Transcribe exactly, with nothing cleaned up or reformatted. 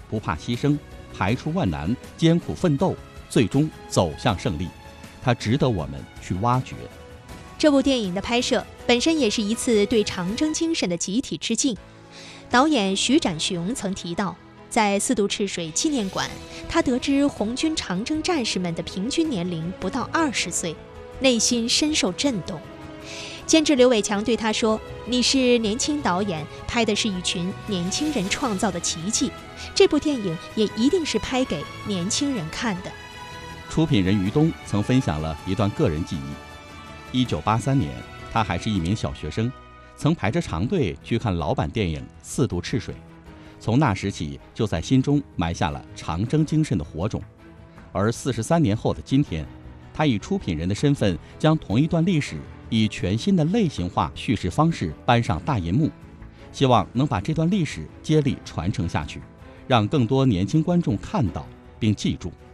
不怕牺牲，排除万难，艰苦奋斗，最终走向胜利。它值得我们去挖掘。 这部电影的拍摄本身也是一次对长征精神的集体致敬。导演徐展雄曾提到，在四渡赤水纪念馆，他得知红军长征战士们的平均年龄不到二十岁，内心深受震动。监制刘伟强对他说：“你是年轻导演，拍的是一群年轻人创造的奇迹，这部电影也一定是拍给年轻人看的。” 出品人于东曾分享了一段个人记忆。一九八三年，他还是一名小学生，曾排着长队去看老版电影《四渡赤水》，从那时起就在心中埋下了长征精神的火种。而四十三年后的今天，他以出品人的身份，将同一段历史以全新的类型化叙事方式搬上大银幕，希望能把这段历史接力传承下去，让更多年轻观众看到并记住。